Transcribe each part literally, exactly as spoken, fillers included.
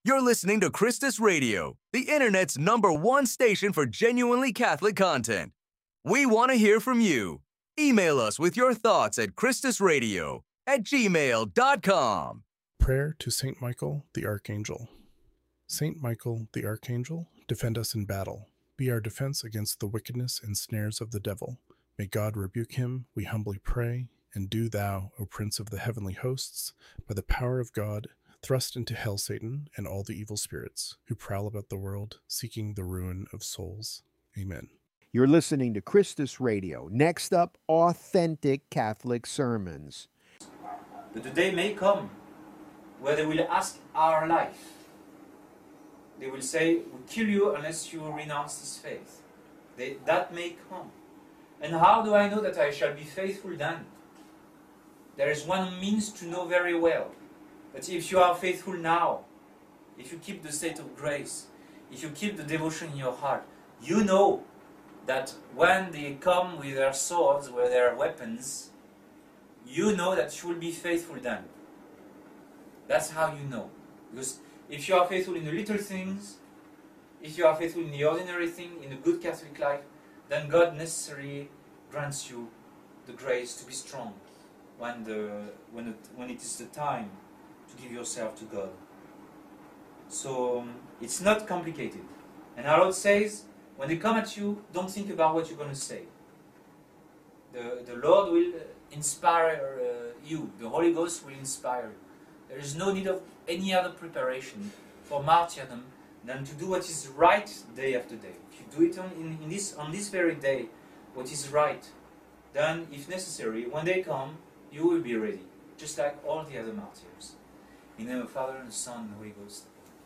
You're listening to Christus Radio, the internet's number one station for genuinely Catholic content. We want to hear from you. Email us with your thoughts at christusradio at gmail dot com. Prayer to Saint Michael the Archangel. Saint Michael the Archangel, defend us in battle. Be our defense against the wickedness and snares of the devil. May God rebuke him, we humbly pray, and do thou, O Prince of the heavenly hosts, by the power of God, thrust into hell Satan and all the evil spirits who prowl about the world, seeking the ruin of souls. Amen. You're listening to Christus Radio. Next up, authentic Catholic sermons. But the day may come where they will ask our life. They will say, we kill you unless you renounce this faith. They, that may come. And how do I know that I shall be faithful then? There is one means to know very well. But if you are faithful now, if you keep the state of grace, if you keep the devotion in your heart, you know that when they come with their swords, with their weapons, you know that you will be faithful then. That's how you know. Because if you are faithful in the little things, if you are faithful in the ordinary thing, in a good Catholic life, then God necessarily grants you the grace to be strong when, the, when, it, when it is the time to give yourself to God. So um, it's not complicated. And our Lord says, when they come at you, don't think about what you're going to say. The, the Lord will inspire uh, you. The Holy Ghost will inspire you. There is no need of any other preparation for martyrdom than to do what is right day after day. If you do it on, in, in this, on this very day, what is right, then, if necessary, when they come, you will be ready, just like all the other martyrs. In the name of the Father, and the Son, and the Holy Ghost.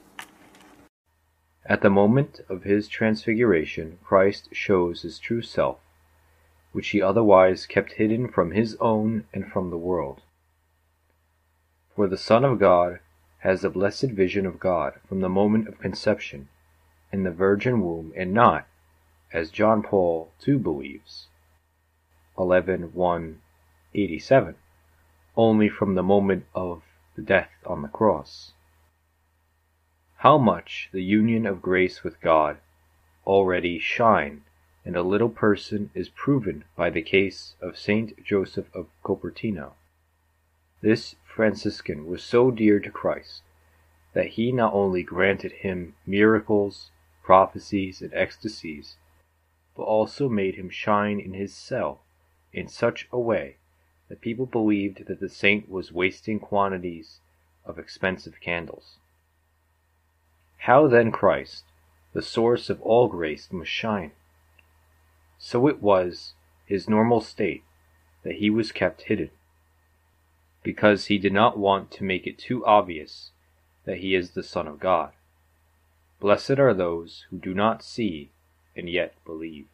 At the moment of his transfiguration, Christ shows his true self, which he otherwise kept hidden from his own and from the world. For the Son of God has the blessed vision of God from the moment of conception in the virgin womb, and not, as John Paul the Second believes, eleven one eighty-seven, only from the moment of the death on the cross. How much the union of grace with God already shine in a little person is proven by the case of Saint Joseph of Cupertino. This Franciscan was so dear to Christ that he not only granted him miracles, prophecies, and ecstasies, but also made him shine in his cell in such a way that people believed that the saint was wasting quantities of expensive candles. How then Christ, the source of all grace, must shine? So it was his normal state that he was kept hidden, because he did not want to make it too obvious that he is the Son of God. Blessed are those who do not see and yet believe.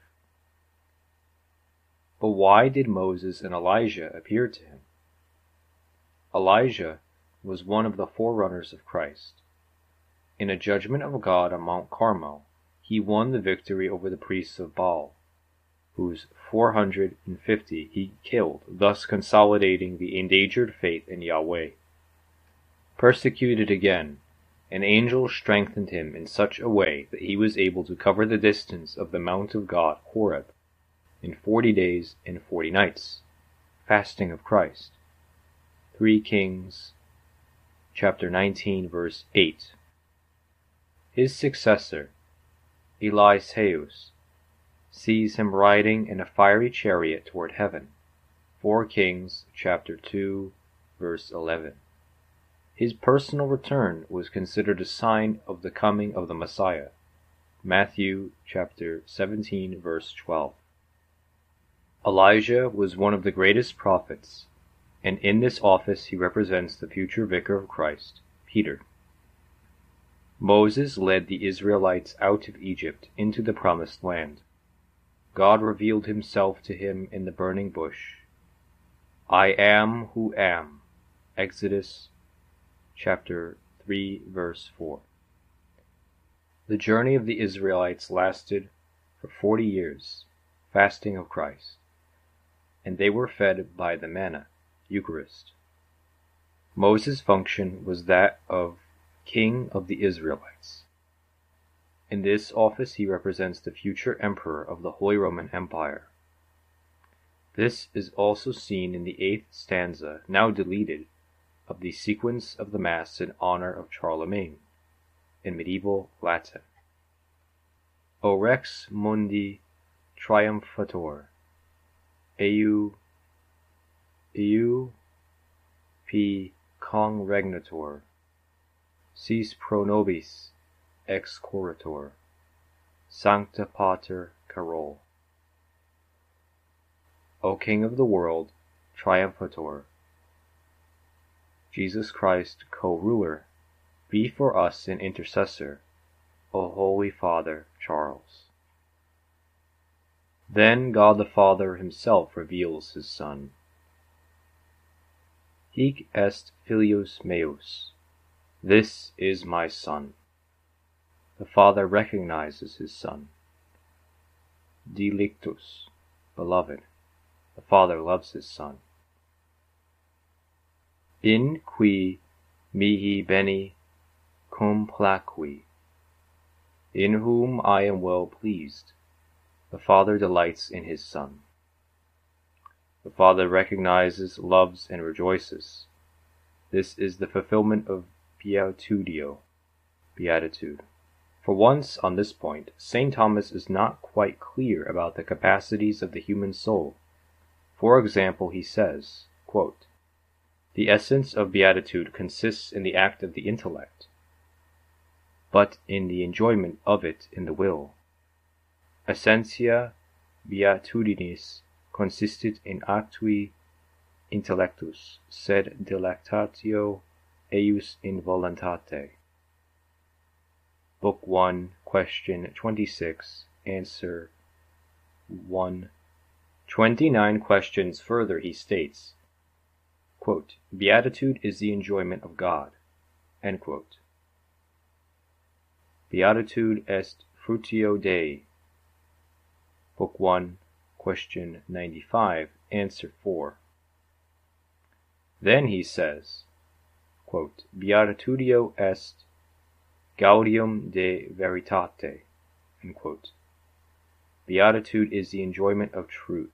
But why did Moses and Elijah appear to him? Elijah was one of the forerunners of Christ. In a judgment of God on Mount Carmel, he won the victory over the priests of Baal, whose four hundred fifty he killed, thus consolidating the endangered faith in Yahweh. Persecuted again, an angel strengthened him in such a way that he was able to cover the distance of the Mount of God, Horeb, in forty days and forty nights, fasting of Christ. Three Kings, chapter nineteen, verse eight. His successor, Eliseus, sees him riding in a fiery chariot toward heaven. Four Kings, chapter two, verse eleven. His personal return was considered a sign of the coming of the Messiah. Matthew, chapter seventeen, verse twelve. Elijah was one of the greatest prophets, and in this office he represents the future vicar of Christ, Peter. Moses led the Israelites out of Egypt into the promised land. God revealed himself to him in the burning bush. I am who am. Exodus chapter three, verse four. The journey of the Israelites lasted for forty years, fasting of Christ, and they were fed by the manna, Eucharist. Moses' function was that of King of the Israelites. In this office he represents the future emperor of the Holy Roman Empire. This is also seen in the eighth stanza, now deleted, of the sequence of the Mass in honor of Charlemagne, in medieval Latin. O Rex Mundi Triumphator, Eu, Eu, P. Congregnator, Sis pro nobis ex corritor, Sancta Pater Carol. O King of the world, Triumphator, Jesus Christ, co-ruler, be for us an intercessor, O Holy Father Charles. Then God the Father himself reveals his Son. Hic est filius meus, this is my Son. The Father recognizes his Son. Dilictus, beloved, the Father loves his Son. In qui mihi bene complacui, in whom I am well pleased, the Father delights in his Son. The Father recognizes, loves, and rejoices. This is the fulfillment of beatitudio, beatitude. For once, on this point, Saint Thomas is not quite clear about the capacities of the human soul. For example, he says, quote, the essence of beatitude consists in the act of the intellect, but in the enjoyment of it in the will. Essentia beatitudinis consistit in actui intellectus, sed delectatio eius in voluntate. Book one, question twenty-six, answer one. Twenty-nine questions further he states, quote, beatitude is the enjoyment of God, end quote. Beatitude est frutio Dei. Book one, question ninety-five, answer four. Then he says, quote, beatitudio est gaudium de veritate, end quote. Beatitude is the enjoyment of truth.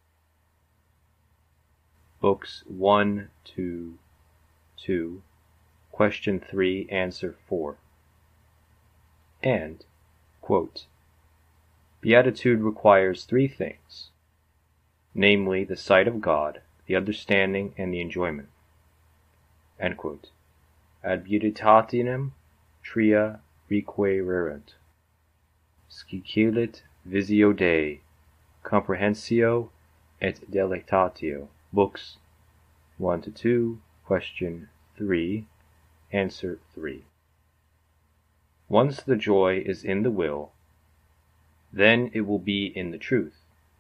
Books one to two, question three, answer four. And, quote, beatitude requires three things, namely the sight of God, the understanding, and the enjoyment. End quote. Ad beatitatem tria requirerunt, scilicet visio Dei, comprehensio et delectatio. Books one to two, question three, answer three. Once the joy is in the will, then it will be in the truth,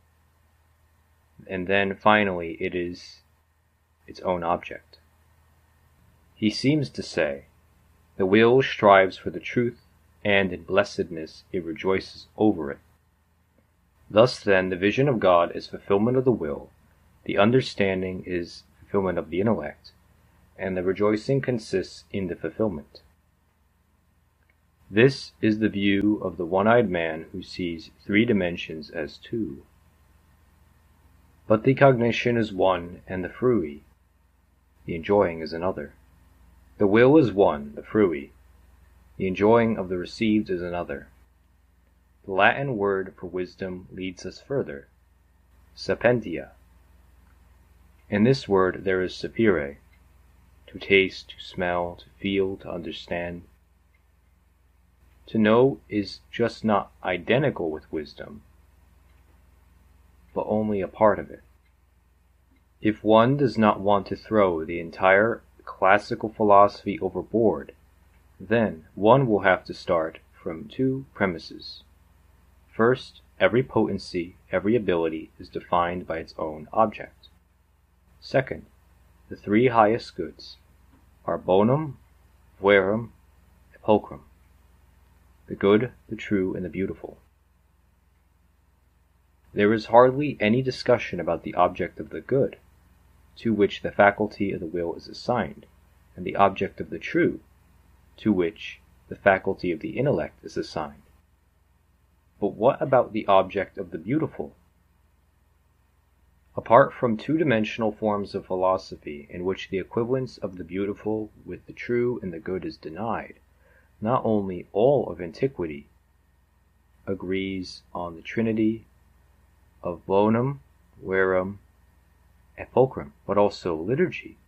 and then finally it is its own object. He seems to say, the will strives for the truth, and in blessedness it rejoices over it. Thus then, the vision of God is fulfillment of the will, the understanding is fulfillment of the intellect, and the rejoicing consists in the fulfillment. This is the view of the one-eyed man who sees three dimensions as two. But the cognition is one, and the fruit, the enjoying, is another. The will is one, the fruit, the enjoying of the received is another. The Latin word for wisdom leads us further, sapientia. In this word there is sapere, to taste, to smell, to feel, to understand. To know is just not identical with wisdom, but only a part of it. If one does not want to throw the entire classical philosophy overboard, then one will have to start from two premises. First, every potency, every ability is defined by its own object. Second, the three highest goods are bonum, verum, and pulchrum, the good, the true, and the beautiful. There is hardly any discussion about the object of the good, to which the faculty of the will is assigned, and the object of the true, to which the faculty of the intellect is assigned. But what about the object of the beautiful? Apart from two-dimensional forms of philosophy in which the equivalence of the beautiful with the true and the good is denied, not only all of antiquity agrees on the trinity of bonum, verum, et pulchrum, but also liturgy.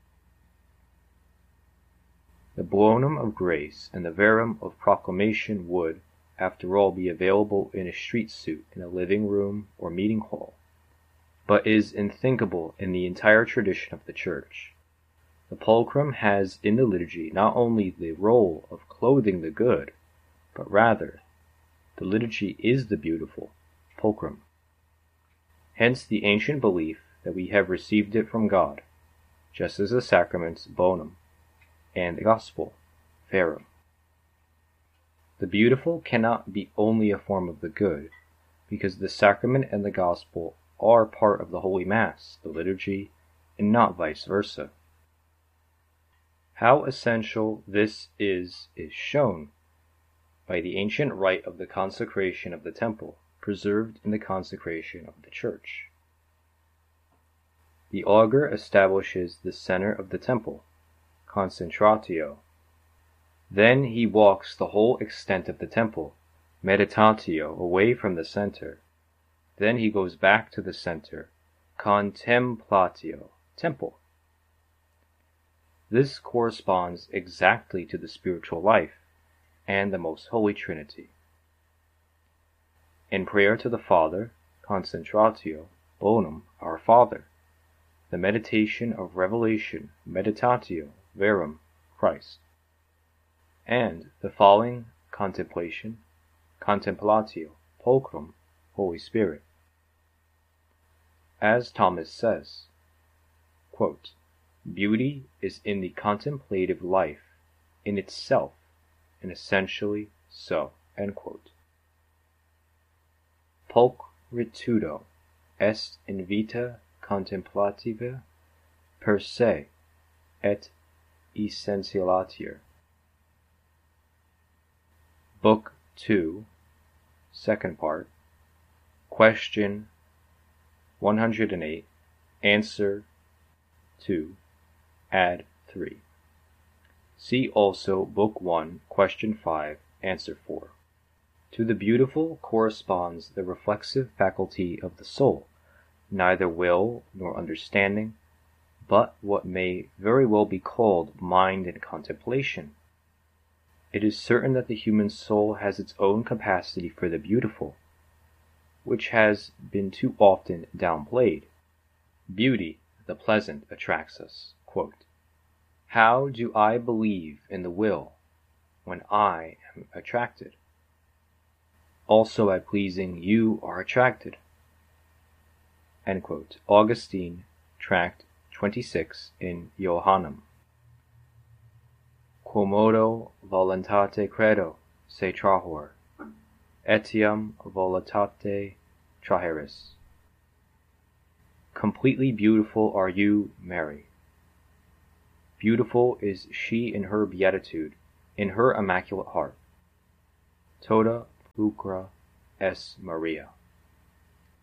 The bonum of grace and the verum of proclamation would, after all, be available in a street suit, in a living room or meeting hall, but is unthinkable in the entire tradition of the Church. The pulchrum has in the liturgy not only the role of clothing the good, but rather, the liturgy is the beautiful pulchrum. Hence the ancient belief that we have received it from God, just as the sacraments bonum and the gospel verum. The beautiful cannot be only a form of the good, because the sacrament and the gospel are part of the Holy Mass, the liturgy, and not vice versa. How essential this is is shown by the ancient rite of the consecration of the temple, preserved in the consecration of the Church. The augur establishes the center of the temple, concentratio. Then he walks the whole extent of the temple, meditatio, away from the center. Then he goes back to the center, contemplatio, temple. This corresponds exactly to the spiritual life and the Most Holy Trinity. In prayer to the Father, concentratio, bonum, our Father. The meditation of revelation, meditatio, verum, Christ. And the following contemplation, contemplatio, pulchrum, Holy Spirit. As Thomas says, quote, beauty is in the contemplative life, in itself, and essentially so. End quote. Pulchritudo est in vita contemplativa per se et essentialatier. Book two, second part, question one hundred eight, answer two, add three. See also Book one, question five, answer four. To the beautiful corresponds the reflexive faculty of the soul, neither will nor understanding, but what may very well be called mind and contemplation. It is certain that the human soul has its own capacity for the beautiful, which has been too often downplayed. Beauty, the pleasant, attracts us. Quote, how do I believe in the will when I am attracted? Also at pleasing you are attracted. End quote. Augustine, Tract twenty-six in Johannam. Quomodo voluntate credo se trahor, etiam voluntate traheris. Completely beautiful are you, Mary. Beautiful is she in her beatitude, in her immaculate heart. Toda pulchra es Maria.